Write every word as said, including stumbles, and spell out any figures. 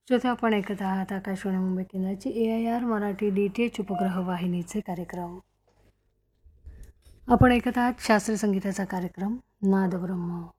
श्रोते, आपण ऐकत आहात आकाशवाणी मुंबई केंद्राची ए I R Marathi D T H उपग्रह वाहिनीचे कार्यक्रम. आपण ऐकत आहात शास्त्रीय संगीताचा कार्यक्रम नाद ब्रह्म.